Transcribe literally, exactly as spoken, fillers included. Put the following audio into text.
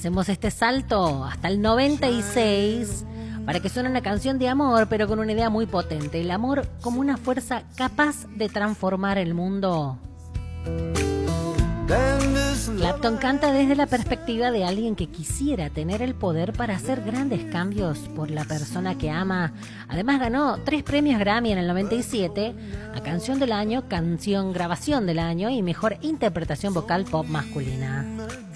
hacemos este salto hasta el noventa y seis para que suene una canción de amor, pero con una idea muy potente. El amor como una fuerza capaz de transformar el mundo. Clapton canta desde la perspectiva de alguien que quisiera tener el poder para hacer grandes cambios por la persona que ama. Además ganó tres premios Grammy en el noventa y siete a Canción del Año, Canción Grabación del Año y Mejor Interpretación Vocal Pop Masculina.